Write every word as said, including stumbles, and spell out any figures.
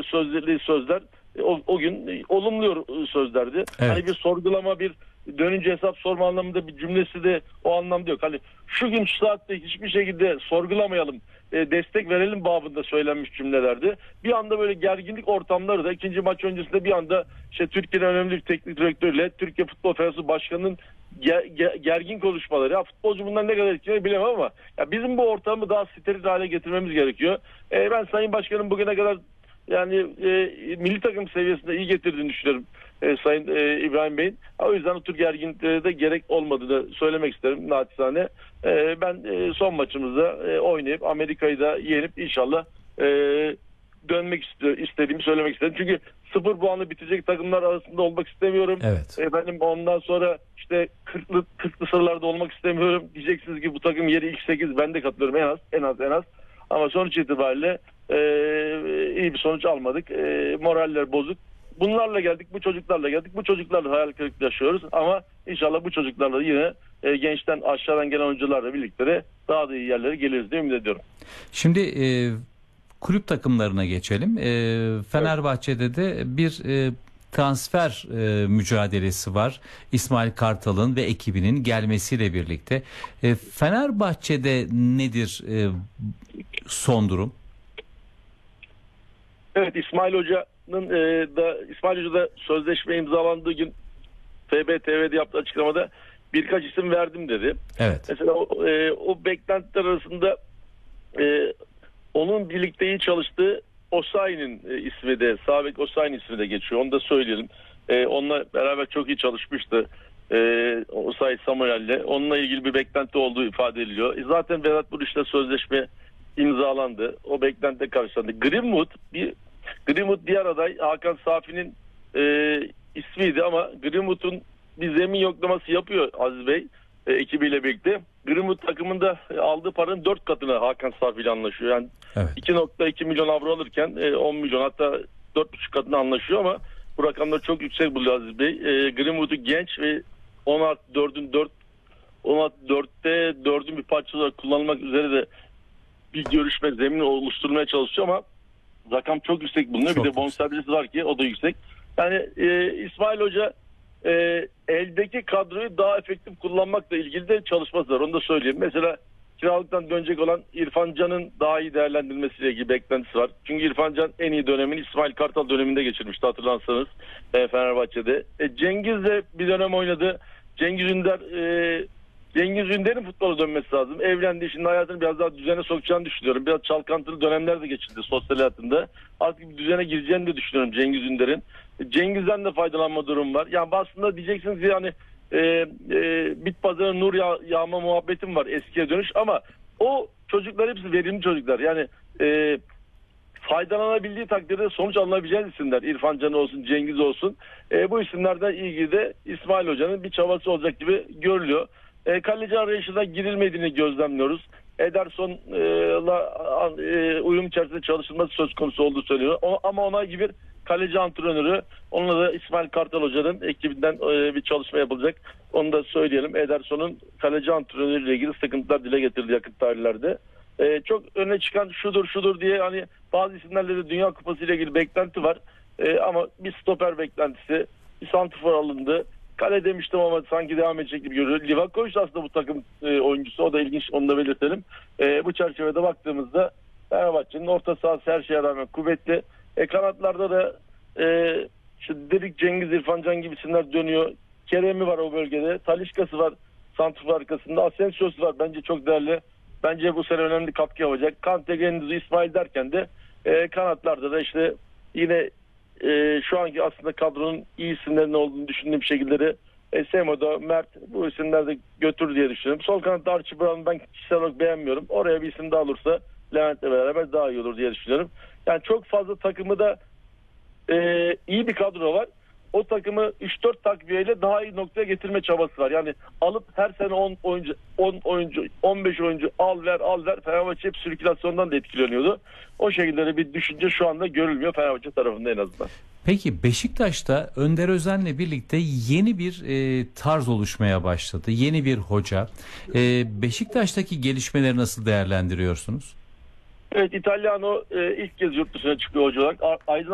sözleri sözler e, o, o gün e, olumluyor sözlerdi. Evet. Hani bir sorgulama, bir dönünce hesap sorma anlamında bir cümlesi de o anlamda yok. Hani şu gün şu saatte hiçbir şekilde sorgulamayalım, e, destek verelim babında söylenmiş cümlelerdi. Bir anda böyle gerginlik ortamları da ikinci maç öncesinde bir anda işte Türkiye'nin önemli bir teknik direktörüyle Türkiye Futbol Federasyonu Başkanı'nın ger, ger, gergin konuşmaları. Ya futbolcu bundan ne kadar etkileniyor bilemem ama ya bizim bu ortamı daha steril hale getirmemiz gerekiyor. E, ben Sayın Başkan'ın bugüne kadar yani e, milli takım seviyesinde iyi getirdiğini düşünüyorum e, Sayın e, İbrahim Bey'in. O yüzden o tür gerginliklere de gerek olmadığını söylemek isterim naçizane. E, ben e, son maçımızda e, oynayıp Amerika'yı da yenip inşallah e, dönmek istiyor, istediğimi söylemek istedim. Çünkü sıfır puanlı bitecek takımlar arasında olmak istemiyorum. Evet. Efendim ondan sonra işte kırklı, kırklı sıralarda olmak istemiyorum. Diyeceksiniz ki bu takım yeri ilk sekiz, ben de katılıyorum en az en az en az. Ama sonuç itibariyle e, iyi bir sonuç almadık. E, moraller bozuk. Bunlarla geldik, bu çocuklarla geldik. Bu çocuklarla hayal kırıklığı yaşıyoruz. Ama inşallah bu çocuklarla yine e, gençten aşağıdan gelen oyuncularla birlikte de daha da iyi yerlere geliriz diye ümit ediyorum. Şimdi e, kulüp takımlarına geçelim. E, Fenerbahçe'de de bir e, transfer e, mücadelesi var. İsmail Kartal'ın ve ekibinin gelmesiyle birlikte. E, Fenerbahçe'de nedir e, son durum? Evet, İsmail Hoca'nın e, da İsmail Hoca da sözleşme imzalandığı gün F B T V'de yaptığı açıklamada birkaç isim verdim dedi. Evet. Mesela o, e, o beklentiler arasında e, onun birlikte iyi çalıştığı Osayi'nin e, ismi de, Sabek Osayi'nin ismi de geçiyor. Onu da söyleyelim. E, onunla beraber çok iyi çalışmıştı. E, Osayi Samuel'le. Onunla ilgili bir beklenti olduğu ifade ediliyor. E, zaten Vedat Muriç'le sözleşme imzalandı. O beklenti karşılandı. Greenwood bir Greenwood diğer aday Hakan Safi'nin e, ismiydi ama Greenwood'un bir zemin yoklaması yapıyor Aziz Bey e, ekibiyle birlikte. Greenwood takımında aldığı paranın dört katına Hakan Safi ile anlaşıyor. Yani Evet. iki nokta iki milyon avro alırken e, on milyon, hatta dört buçuk katına anlaşıyor ama bu rakamlar çok yüksek buluyor Aziz Bey. E, Greenwood'u genç ve on artı dördün dört on artı dörtte dördün bir parçası olarak kullanılmak üzere de bir görüşme zemini oluşturmaya çalışıyor ama rakam çok yüksek bulunuyor. Çok bir de bonservisi var ki o da yüksek. Yani e, İsmail Hoca e, eldeki kadroyu daha efektif kullanmakla ilgili de çalışması var. Onu da söyleyeyim. Mesela kiralıktan dönecek olan İrfan Can'ın daha iyi değerlendirilmesiyle ilgili beklentisi var. Çünkü İrfan Can en iyi dönemini İsmail Kartal döneminde geçirmişti hatırlarsanız e, Fenerbahçe'de. E, Cengiz de bir dönem oynadı. Cengiz Ünder e, Cengiz Ünder'in futbola dönmesi lazım. Evlendi, şimdi hayatını biraz daha düzene sokacağını düşünüyorum. Biraz çalkantılı dönemler de geçirdi sosyal hayatında. Artık bir düzene gireceğini de düşünüyorum Cengiz Ünder'in. Cengiz'den de faydalanma durum var. Yani aslında diyeceksiniz ki yani e, e, bit pazarına nur yağ, yağma muhabbetim var, eskiye dönüş, ama o çocuklar hepsi verimli çocuklar. Yani e, faydalanabildiği takdirde sonuç alınabileceğiniz isimler. İrfan Can olsun, Cengiz olsun. E, bu isimlerden ilgili de İsmail Hoca'nın bir çabası olacak gibi görülüyor. E, kaleci arayışına girilmediğini gözlemliyoruz. Ederson'la e, uyum içerisinde çalışılması söz konusu olduğu söyleniyor. O, ama ona gibi kaleci antrenörü, onunla da İsmail Kartal Hoca'nın ekibinden e, bir çalışma yapılacak. Onu da söyleyelim. Ederson'un kaleci antrenörüyle ilgili sıkıntılar dile getirdi yakın tarihlerde. E, çok öne çıkan şudur şudur diye hani bazı isimlerle de Dünya Kupası ile ilgili beklenti var. E, ama bir stoper beklentisi, bir santrfor alındı. Kale demiştim ama sanki devam edecek gibi görünüyor. Livakovic aslında bu takım e, oyuncusu. O da ilginç, onu da belirtelim. E, bu çerçevede baktığımızda Fenerbahçe'nin orta sahası her şeye rağmen kuvvetli. E, kanatlarda da e, şu dedik Cengiz, İrfan Can gibi isimler dönüyor. Kerem'i var o bölgede. Talisca'sı var santrfor arkasında. Asensio'su var. Bence çok değerli. Bence bu sene önemli katkı yapacak. Kante, Gendüzü, İsmail derken de e, kanatlarda da işte yine e, şu anki aslında kadronun iyi isimlerinin olduğunu düşündüğüm şekilleri e, Semo'da, Mert, bu isimler de götür diye düşünüyorum. Sol kanatta Archie Brown'u ben kişisel olarak beğenmiyorum. Oraya bir isim daha olursa Levent'le beraber daha iyi olur diye düşünüyorum. Yani çok fazla takımı da e, iyi bir kadro var. O takımı üç dört takviyeyle daha iyi noktaya getirme çabası var. Yani alıp her sene on oyuncu, on oyuncu, on beş oyuncu al ver al ver. Fenerbahçe hep sirkülasyondan da etkileniyordu. O şekilde de bir düşünce şu anda görülmüyor Fenerbahçe tarafında en azından. Peki Beşiktaş'ta Önder Özen'le birlikte yeni bir e, tarz oluşmaya başladı. Yeni bir hoca. E, Beşiktaş'taki gelişmeleri nasıl değerlendiriyorsunuz? Evet, İtalyano e, ilk kez yurt dışına çıkıyor hoca olarak. Aydın